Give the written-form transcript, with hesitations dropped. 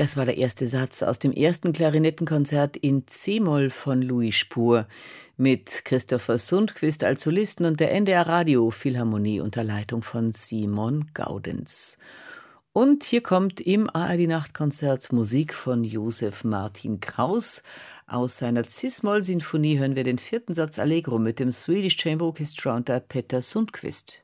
Das war der erste Satz aus dem ersten Klarinettenkonzert in C-Moll von Louis Spohr mit Christopher Sundquist als Solisten und der NDR Radio Philharmonie unter Leitung von Simon Gaudenz. Und hier kommt im ARD Nachtkonzert Musik von Josef Martin Kraus. Aus seiner Cis-Moll-Sinfonie hören wir den vierten Satz Allegro mit dem Swedish Chamber Orchestra unter Peter Sundquist.